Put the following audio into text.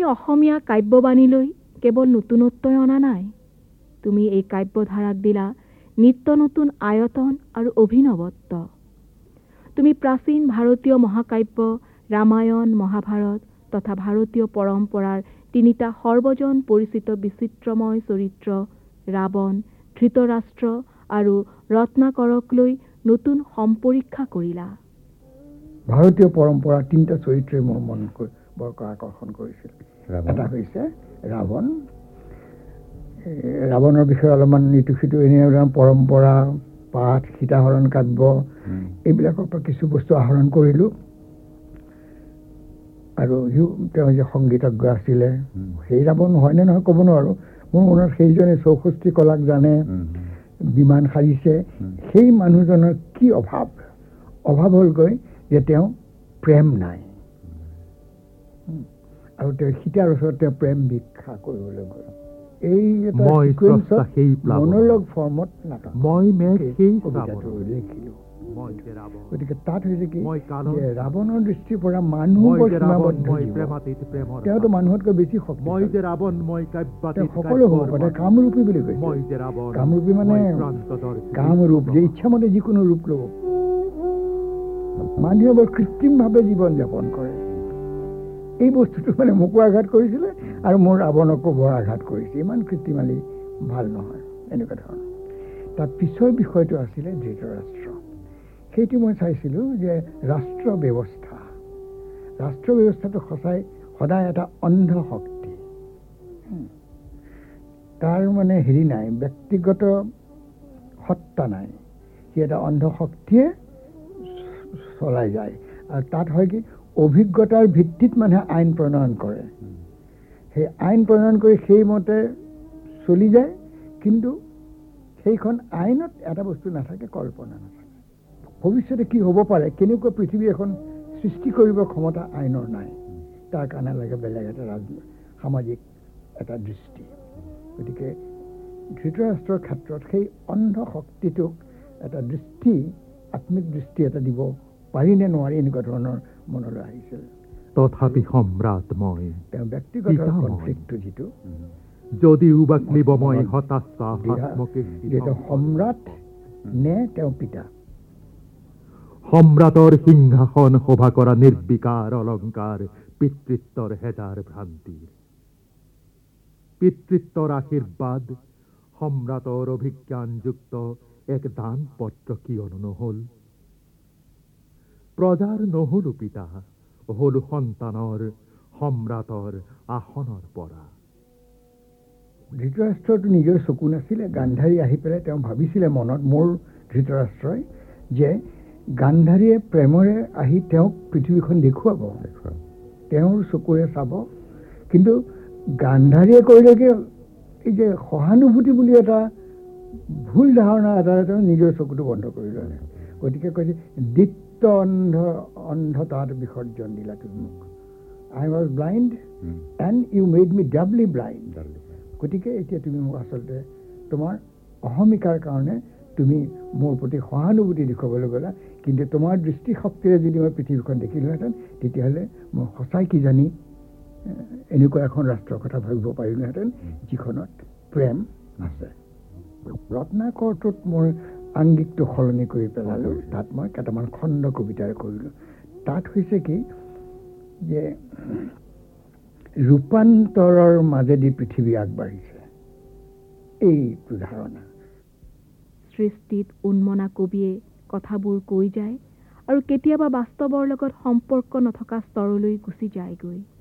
অসমীয়া কাব্যবাণীলৈ কেৱল নতুনত্বই অনা নাই, তুমি এই কাব্যধাৰাক দিলা নিত্য নতুন আয়তন আৰু অভিনৱত্ব। তুমি প্ৰাচীন ভাৰতীয় মহাকাব্য ৰামায়ণ, মহাভাৰত তথা ভাৰতীয় পৰম্পৰাৰ তিনিটা সৰ্বজন পৰিচিত বিচিত্ৰময় চৰিত্ৰ ৰাৱণ, ধৃতৰাষ্ট্ৰ আৰু ৰত্নাকৰক লৈ নতুন সম্পৰীক্ষা কৰিলা। ভাৰতীয় পৰম্পৰাৰ তিনিটা চৰিত্ৰই মোৰ মনকৈ বৰকৈ আকৰ্ষণ কৰিছিল। এটা হৈছে ৰাৱণ। ৰাৱণৰ বিষয়ে অলপমান ইটো সিটো এনে পৰম্পৰা, পাঠ, সীতাহৰণ কাব্য এইবিলাকৰ পৰা কিছু বস্তু আহৰণ কৰিলোঁ। আৰু তেওঁ যে সংগীতজ্ঞ আছিলে, সেই ৰাৱণ হয়নে নহয় ক'ব নোৱাৰোঁ। মোৰ মনত সেইজনে ৬৪ কলাক জানে, বিমান সাজিছে। সেই মানুহজনৰ কি অভাৱ হ'লগৈ যে তেওঁ প্ৰেম নাই। আৰু তেওঁ সীতাৰ ওচৰত তেওঁ প্ৰেম ভিক্ষা কৰিবলৈ গ'ল। এই এটা মনোলগ ফৰ্মত লিখিলোঁ। গতিকে তাত হৈছে কি যে ৰাৱণৰ দৃষ্টিৰ পৰা মানুহ সীমাবদ্ধ। তেওঁতো মানুহতকৈ বেছি শক্তি, সকলো হ'ব পাৰে। কামৰূপী বুলি কৈছে। কামৰূপী মানে কামৰূপ, যে ইচ্ছামতে যিকোনো ৰূপ ল'ব। মানুহে বৰ কৃত্ৰিমভাৱে জীৱন যাপন কৰে। এই বস্তুটো মানে মোকো আঘাত কৰিছিলে আৰু মোৰ ৰাৱণকো বৰ আঘাত কৰিছে। ইমান কৃত্ৰিমালি ভাল নহয়, এনেকুৱা ধৰণৰ। তাৰ পিছৰ বিষয়টো আছিলে ধৃতৰাষ্ট্ৰ। সেইটো মই চাইছিলোঁ যে ৰাষ্ট্ৰ ব্যৱস্থাটো সদায় এটা অন্ধ শক্তি। তাৰ মানে হেৰি নাই, ব্যক্তিগত সত্তা নাই। সি এটা অন্ধ শক্তিয়ে চলাই যায়। আৰু তাত হয় কি অভিজ্ঞতাৰ ভিত্তিত মানুহে আইন প্ৰণয়ন কৰে। সেই আইন প্ৰণয়ন কৰি সেইমতে চলি যায়, কিন্তু সেইখন আইনত এটা বস্তু নাথাকে, কল্পনা নাথাকে। ভৱিষ্যতে কি হ'ব পাৰে, কেনেকুৱা পৃথিৱী এখন সৃষ্টি কৰিব ক্ষমতা আইনৰ নাই। তাৰ কাৰণে লাগে বেলেগ এটা সামাজিক এটা দৃষ্টি। গতিকে ধৃতৰাষ্ট্ৰৰ ক্ষেত্ৰত সেই অন্ধ শক্তিটোক এটা দৃষ্টি, আত্মিক দৃষ্টি এটা দিব পাৰি নে নোৱাৰি, এনেকুৱা ধৰণৰ মনলৈ আহিছিল। তথাপি সম্ৰাট মই, তেওঁ ব্যক্তিগত কনফ্লিক্টটো যিটো, যদিও বা ক্লিব মই হতাশা সম্ৰাট নে তেওঁ পিতা। সম্ৰাটৰ সিংহাসন শোভা কৰা নিৰ্বিকাৰ অলংকাৰ পিতৃত্বৰ হেজাৰ ভ্ৰান্তিৰ। পিতৃত্বৰ আশীৰ্বাদ সম্ৰাটৰ অভিজ্ঞানযুক্ত এক দান পত্ৰ কিয়নো নহল। প্ৰজাৰ নহলো পিতা, হলো সন্তানৰ সম্ৰাটৰ আসনৰ পৰা। ধৃতৰাষ্ট্ৰটো নিজৰ চকু নাছিলে। গান্ধাৰী আহি পেলাই তেওঁ ভাবিছিলে মনত, মোৰ ধৃতৰাষ্ট্ৰই, যে গান্ধাৰীয়ে প্ৰেমৰে আহি তেওঁক পৃথিৱীখন দেখুৱাব, তেওঁৰ চকুৰে চাব। কিন্তু গান্ধাৰীয়ে কৰিলে কি, এই যে সহানুভূতি বুলি এটা ভুল ধাৰণা এটা তেওঁ নিজৰ চকুটো বন্ধ কৰি ল'লে। গতিকে কৈছে দীপ্ত অন্ধতাত বিসৰ্জন দিলা তুমি মোক। I was blind and you made me doubly blind. গতিকে এতিয়া তুমি মোক আচলতে তোমাৰ অহমিকাৰ কাৰণে তুমি মোৰ প্ৰতি সহানুভূতি দেখুৱাবলৈ গ'লা, কিন্তু তোমাৰ দৃষ্টিশক্তিৰে যদি মই পৃথিৱীখন দেখিলোহেঁতেন, তেতিয়াহ'লে মই সঁচাই কিজানি এনেকুৱা এখন ৰাষ্ট্ৰৰ কথা ভাবিব পাৰিলোহেঁতেন যিখনত প্ৰেম আছে। ৰত্নাকৰটোত মই আংগিকটো সলনি কৰি পেলালোঁ। তাত মই কেইটামান খণ্ড কবিতাৰে কৰিলোঁ। তাত হৈছে কি যে ৰূপান্তৰৰ মাজেদি পৃথিৱী আগবাঢ়িছে, এইটো ধাৰণা। সৃষ্টিত উন্মনা কবিয়ে কথাবোৰ কৈ যায় আৰু কেতিয়াবা বাস্তৱৰ লগত সম্পৰ্ক নথকা স্তৰলৈ গুচি যায়গৈ।